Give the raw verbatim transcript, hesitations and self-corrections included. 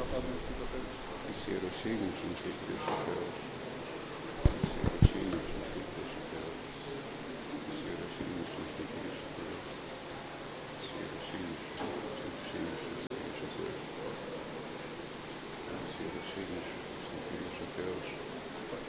Отца Одного Святого Духа. Всі розсійні, всі Христос.